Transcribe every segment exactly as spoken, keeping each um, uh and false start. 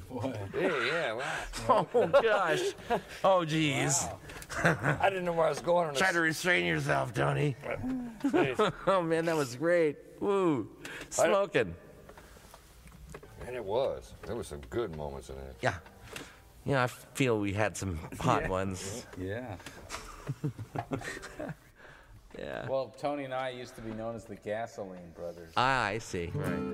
boy. Yeah, yeah, wow. Oh, gosh. Oh, geez. Wow. I didn't know where I was going on this. Try to restrain yourself, Tony. Jeez. Oh, man, that was great. Woo. Smoking. And it was. There were some good moments in it. Yeah. Yeah, I feel we had some hot Yeah. ones. Yeah. Yeah. Well, Tony and I used to be known as the Gasoline Brothers. Ah, I see. Right.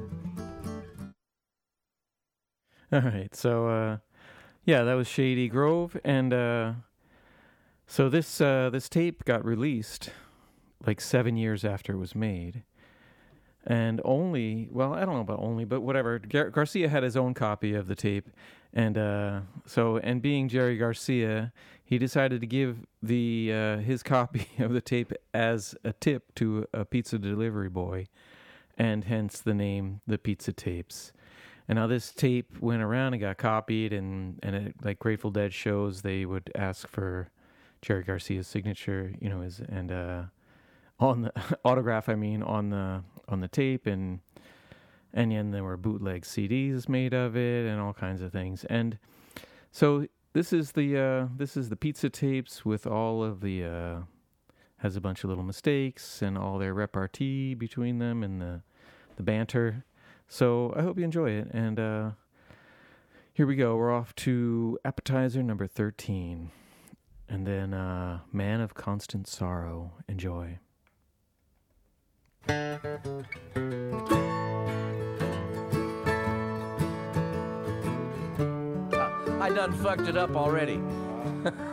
All right, so uh, yeah, that was Shady Grove, and uh, so this uh, this tape got released like seven years after it was made, and only well, I don't know about only, but whatever. Gar- Garcia had his own copy of the tape, and uh, so and being Jerry Garcia, he decided to give the uh, his copy of the tape as a tip to a pizza delivery boy, and hence the name, the Pizza Tapes. And now this tape went around and got copied, and, and it, like Grateful Dead shows, they would ask for Jerry Garcia's signature, you know, his and uh, on the autograph. I mean, on the on the tape, and and then there were bootleg C Ds made of it, and all kinds of things. And so this is the uh, this is the Pizza Tapes with all of the uh, has a bunch of little mistakes and all their repartee between them and the the banter. So I hope you enjoy it. And uh, here we go. We're off to appetizer number thirteen. And then uh, Man of Constant Sorrow. Enjoy. I done fucked it up already.